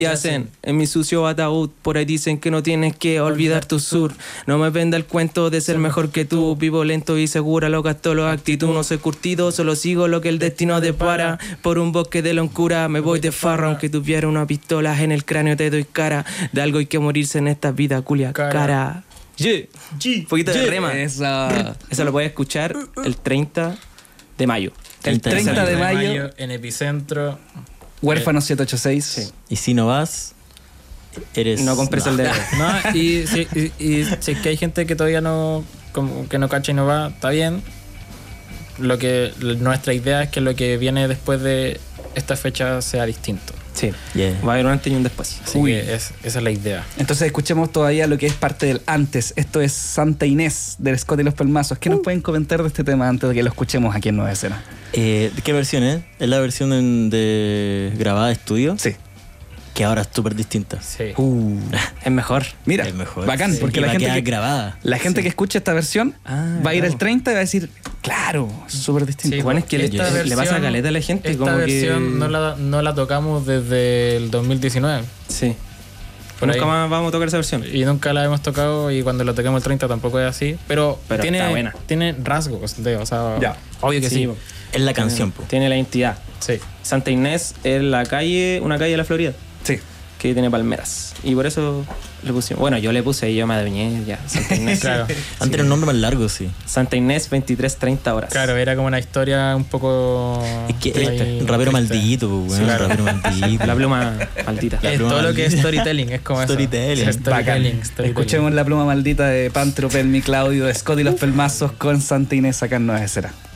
Yacen en mi sucio ataúd, por ahí dicen que no tienes que olvidar tu sur. No me venda el cuento de ser mejor que tú. Vivo lento y segura, lo gasto, lo actitud. No soy curtido, solo sigo lo que el destino depara. Por un bosque de locura me voy de farra. Aunque tuviera una pistola en el cráneo te doy cara. De algo hay que morirse en esta vida, culia cara. Un poquito de rema. Eso lo puedes escuchar el 30 de mayo. El 30 de mayo en Epicentro. Huérfanos 786. Sí. Y si no vas, eres... No compres el DVD. No, y si es que hay gente que todavía no, como que no cacha y no va, está bien. Nuestra idea es que lo que viene después de esta fecha sea distinto. Sí, Yeah. va a haber un antes y un después. Así que esa es la idea. Entonces escuchemos todavía lo que es parte del antes. Esto es Santa Inés del Scott y los Pelmazos. ¿Qué nos pueden comentar de este tema antes de que lo escuchemos aquí en Nueva Escena? ¿Qué versión es? ¿Es la versión de grabada de estudio? Sí. Que ahora es súper distinta. Sí. Es mejor. Mira, Es mejor. bacán, Sí, porque y la va a gente quedar que, grabada. la gente que escucha esta versión va a ir al 30 y va a decir, claro, súper distinto. Sí, Bueno, es que le pasa a caleta a la gente. Esta como versión que... no la tocamos desde el 2019. Sí. Por Nunca ahí. más vamos a tocar esa versión. Y nunca la hemos tocado y cuando la toquemos el 30 tampoco es así. Pero está buena. tiene rasgos o sea, Ya. obvio que sí. Es la canción, po. Tiene la identidad. Sí. Santa Inés es una calle de la Florida Sí. que tiene palmeras. Y por eso le pusimos. Bueno, yo le puse y yo me adueñé ya. Santa Inés. Claro. Antes era un nombre más largo, sí. Santa Inés, 23:30 horas. Claro, era como una historia un poco... Es que ahí, el rapero triste. maldito, po, weón. claro. Rapero maldito. La pluma maldita. La Es pluma todo lo que es maldita. storytelling, es como Storytelling. eso. Storytelling. Escuchemos la pluma maldita de Pantro, Pelmi, Claudio, de Scott y los Pelmazos con Santa Inés acá en Nueva Escena.